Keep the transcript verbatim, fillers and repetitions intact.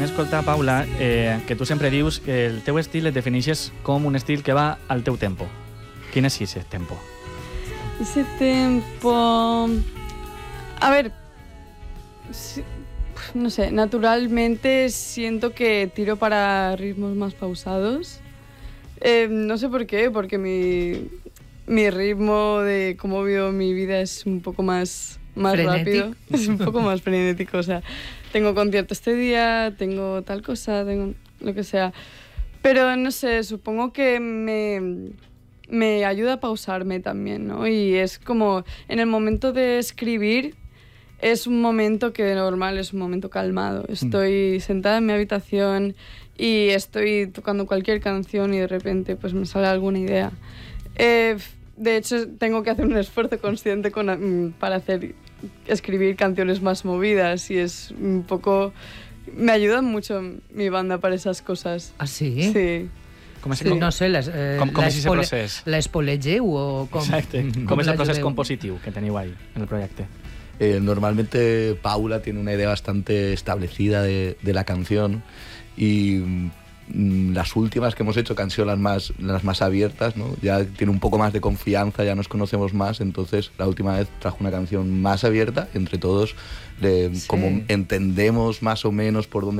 escoltar, Paula, eh, que tu sempre dius que el teu estil et defineixes com un estil que va al teu tempo. Quin és ese tempo? Ese tempo... A ver, no sé, naturalmente siento que tiro para ritmos más pausados. Eh, no sé por qué, porque mi, mi ritmo de cómo vivo mi vida es un poco más, más rápido. Es un poco más frenético, o sea, tengo concierto este día, tengo tal cosa, tengo lo que sea. Pero no sé, supongo que me, me ayuda a pausarme también, ¿no? Y es como, en el momento de escribir, es un momento que de normal es un momento calmado. Estoy sentada en mi habitación y estoy tocando cualquier canción y de repente pues me sale alguna idea. Eh, de hecho, tengo que hacer un esfuerzo consciente con, para hacer, escribir canciones más movidas y es un poco... Me ayuda mucho mi banda para esas cosas. Ah, sí? Sí. Com sí. No sé, les, eh, com, com és aquest procés? L'espolegeu o com? Exacte. Com, com és el procés compositiu que teniu ahí en el proyecto? Eh, normalmente Paula tiene una idea bastante establecida de, de la canción y mm, las últimas que hemos hecho, que han sido las más, las más abiertas, ¿no? Ya tiene un poco más de confianza, ya nos conocemos más, entonces la última vez trajo una canción más abierta, entre todos, de, sí. como entendemos más o menos por dónde